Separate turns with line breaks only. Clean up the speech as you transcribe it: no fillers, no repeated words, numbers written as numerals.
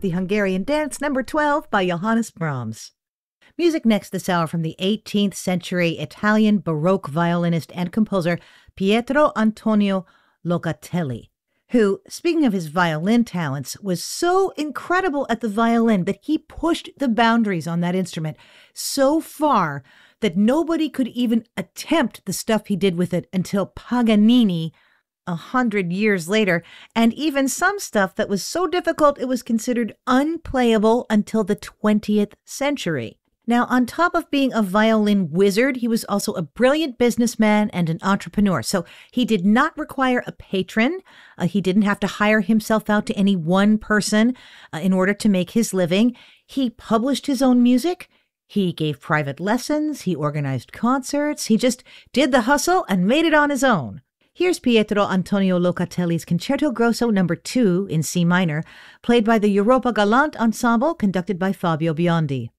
the Hungarian Dance number 12 by Johannes Brahms. Music next this hour from the 18th century Italian Baroque violinist and composer Pietro Antonio Locatelli, who, speaking of his violin talents, was so incredible at the violin that he pushed the boundaries on that instrument so far that nobody could even attempt the stuff he did with it until Paganini 100 years later, and even some stuff that was so difficult it was considered unplayable until the 20th century. Now, on top of being a violin wizard, he was also a brilliant businessman and an entrepreneur. So he did not require a patron. He didn't have to hire himself out to any one person in order to make his living. He published his own music. He gave private lessons. He organized concerts. He just did the hustle and made it on his own. Here's Pietro Antonio Locatelli's Concerto Grosso No. 2 in C minor, played by the Europa Galante Ensemble, conducted by Fabio Biondi.